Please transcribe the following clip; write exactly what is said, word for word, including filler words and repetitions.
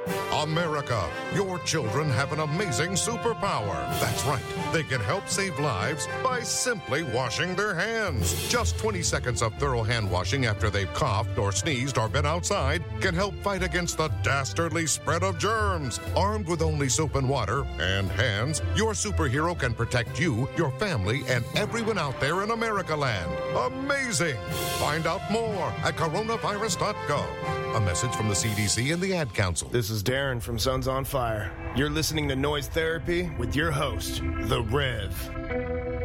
America, your children have an amazing superpower. That's right. They can help save lives by simply washing their hands. Just twenty seconds of thorough hand washing after they've coughed or sneezed or been outside can help fight against the dastardly spread of germs. Armed with only soap and water and hands, your superhero can protect you, your family, and everyone out there in America land. Amazing! Find out more at coronavirus dot gov. A message from the C D C and the Ad Council. This is Darren from Sons on Fire. You're listening to Noise Therapy with your host, The Rev.